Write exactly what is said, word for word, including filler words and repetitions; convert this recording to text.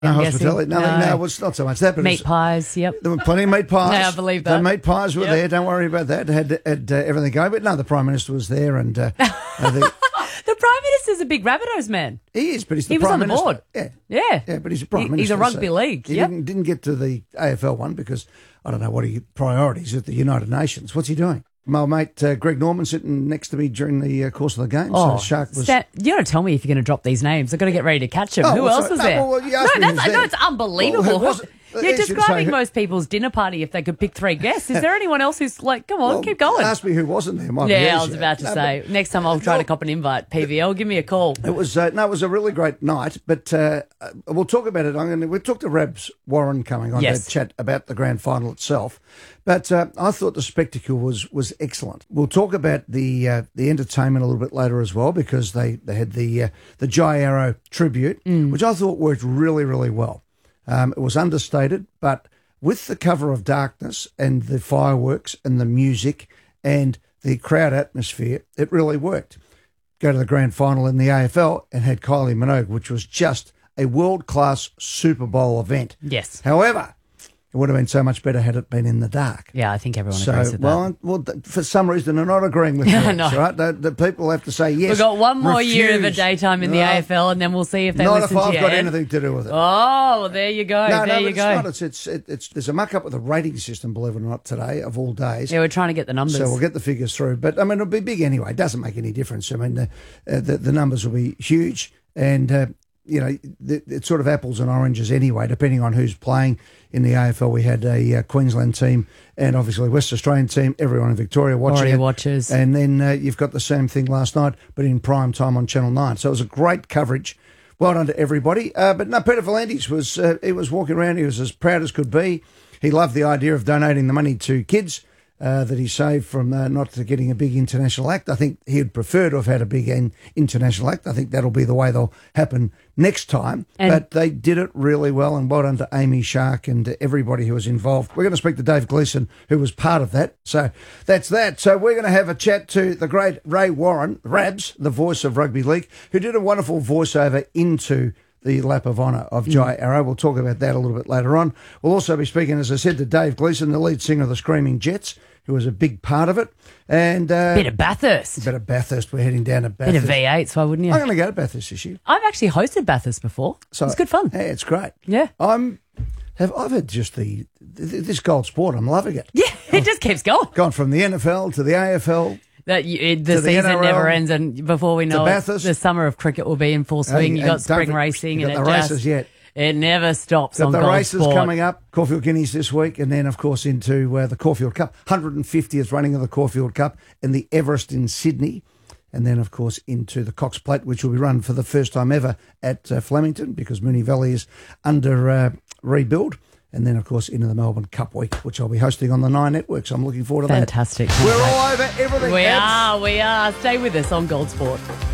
No I'm hospitality. No, guessing. no, no, well, it's not so much that. But Meat it's, pies, yep. there were plenty of meat pies. Yeah, I believe that. The meat pies were Yep. there. Don't worry about that. Had, had uh, everything going. But no, the Prime Minister was there, and uh, uh, the, The Prime Minister's a big Rabbitohs man. he is, but he's the He was Prime on the Minister. board. Yeah. Yeah. Yeah, but he's a Prime He- Minister. he's a rugby so league, He yep. didn't, didn't get to the A F L one because I don't know what he priorities at the United Nations. What's he doing? My mate uh, Greg Norman sitting next to me during the uh, course of the game. Oh, so Shark was. Stan, you got to tell me if you're going to drop these names. I've got to get ready to catch them. Oh, Who well, else so- was no, there? well, you no, asked me that's, who's no, there. it's unbelievable. Well, who was it? You're It's describing insane. most people's dinner party if they could pick three guests. Is there anyone else who's like, come on, Well, keep going? Ask me who wasn't there. Might be Yeah, I was easier. about to No, say. but- Next time I'll try to cop an invite. P V L, give me a call. It was uh, no, it was a really great night. But uh, uh, we'll talk about it. I'm going to we'll talk to Rabs Warren coming on Yes. to chat about the grand final itself. But uh, I thought the spectacle was was excellent. We'll talk about the uh, the entertainment a little bit later as well because they, they had the uh, the Jai Arrow tribute, Mm. which I thought worked really really well. Um, it was understated, but with the cover of darkness and the fireworks and the music and the crowd atmosphere, it really worked. Go to the grand final in the A F L and had Kylie Minogue, which was just a world-class Super Bowl event. Yes. However, it would have been so much better had it been in the dark. Yeah, I think everyone So, agrees with that. well, well, th- for some reason, they're not agreeing with me. I know. Right? The, the people have to say yes. We've got one more year of a refuse. daytime in the No, A F L, and then we'll see if they Not if listen to I've you. got Ed. anything to do with it. Oh, well, there you go. no, there no, you but go. it's not. It's, it's, it, it's, there's a muck up with the rating system, believe it or not, today, of all days. Yeah, we're trying to get the numbers. So we'll get the figures through. But, I mean, it'll be big anyway. It doesn't make any difference. I mean, the, uh, the, the numbers will be huge. And, uh, you know, the, it's sort of apples and oranges anyway, depending on who's playing. In the A F L, we had a uh, Queensland team and obviously West Australian team, everyone in Victoria watching Already it. watches. And then uh, you've got the same thing last night, but in prime time on Channel nine. So it was a great coverage. Well done to everybody. Uh, but no, Peter Volandes was, uh, he was walking around. He was as proud as could be. He loved the idea of donating the money to kids uh, that he saved from uh, not getting a big international act. I think he'd prefer to have had a big in- international act. I think that'll be the way they'll happen next time. And- but they did it really well, and well done to Amy Shark and to everybody who was involved. We're going to speak to Dave Gleeson, who was part of that. So that's that. So we're going to have a chat to the great Ray Warren, Rabs, the voice of rugby league, who did a wonderful voiceover into the lap of honour of Jai Arrow. We'll talk about that a little bit later on. We'll also be speaking, as I said, to Dave Gleeson, the lead singer of the Screaming Jets, who was a big part of it. And uh, Bit of Bathurst. bit of Bathurst. We're heading down to Bit Bathurst. of V eight, so why wouldn't you? I'm going to go to Bathurst this year. I've actually hosted Bathurst before. So, it's good fun. Yeah, it's great. Yeah. I'm. Have I've had just the th- this gold sport. I'm loving it. Yeah, it just keeps going. Gone from the N F L to the A F L. That you, it, the To the season N R L, never ends, and before we know it, Bathurst. the summer of cricket will be in full swing. And- you got and don't spring forget- racing, you and got it the just races yet. it never stops Got on the Gold races Sport. coming up. Caulfield Guineas this week, and then of course into uh, the Caulfield Cup, one hundred fiftieth running of the Caulfield Cup, and the Everest in Sydney. And then, of course, into the Cox Plate, which will be run for the first time ever at uh, Flemington because Moonee Valley is under uh, rebuild. And then, of course, into the Melbourne Cup Week, which I'll be hosting on the Nine Network. So I'm looking forward to Fantastic. that. We're all over everything. We Ed. are, we are. Stay with us on Gold Sport.